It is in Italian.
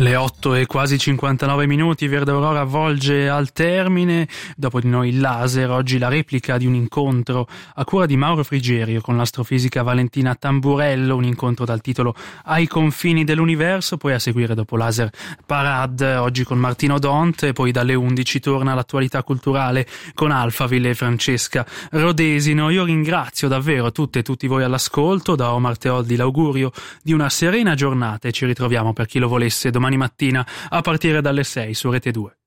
Le 8 e quasi 59 minuti, Verde Aurora volge al termine. Dopo di noi il laser, oggi la replica di un incontro a cura di Mauro Frigerio con l'astrofisica Valentina Tamburello, un incontro dal titolo Ai confini dell'universo. Poi a seguire dopo Laser Parade, oggi con Martino Dont, e poi dalle 11 torna l'attualità culturale con Alphaville e Francesca Rodesino. Io ringrazio davvero tutte e tutti voi all'ascolto, da Omar Teoddi l'augurio di una serena giornata e ci ritroviamo, per chi lo volesse, domani mattina a partire dalle 6 su Rete 2.